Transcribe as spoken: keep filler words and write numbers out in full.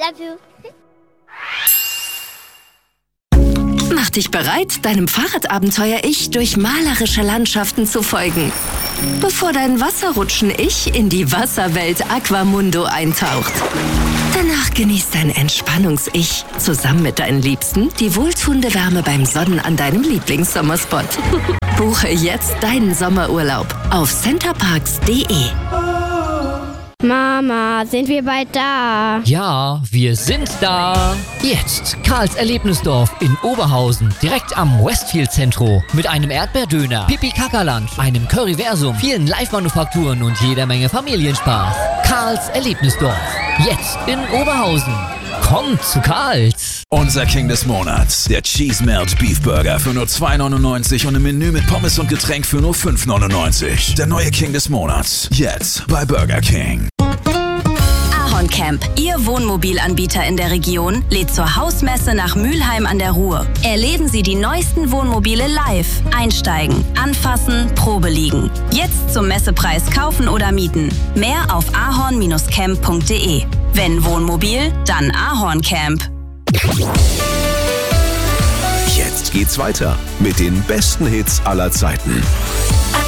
love you. Mach dich bereit, deinem Fahrradabenteuer-Ich durch malerische Landschaften zu folgen, bevor dein Wasserrutschen-Ich in die Wasserwelt Aquamundo eintaucht. Danach genießt dein Entspannungs-Ich zusammen mit deinen Liebsten die wohltuende Wärme beim Sonnen an deinem Lieblingssommerspot. Buche jetzt deinen Sommerurlaub auf centerparks punkt de. Mama, sind wir bald da? Ja, wir sind da. Jetzt Karls Erlebnisdorf in Oberhausen, direkt am Westfield Zentro. Mit einem Erdbeerdöner, Pipi-Kaka-Lunch, einem Curryversum, vielen Live-Manufakturen und jeder Menge Familienspaß. Karls Erlebnisdorf, jetzt in Oberhausen. Kommt zu Karls. Unser King des Monats, der Cheese Melt Beef Burger für nur zwei neunundneunzig und ein Menü mit Pommes und Getränk für nur fünf neunundneunzig. Der neue King des Monats, jetzt bei Burger King. Camp, Ihr Wohnmobilanbieter in der Region, lädt zur Hausmesse nach Mülheim an der Ruhr. Erleben Sie die neuesten Wohnmobile live. Einsteigen, anfassen, Probe liegen. Jetzt zum Messepreis kaufen oder mieten. Mehr auf ahorn Bindestrich camp punkt de. Wenn Wohnmobil, dann Ahorn Camp. Jetzt geht's weiter mit den besten Hits aller Zeiten.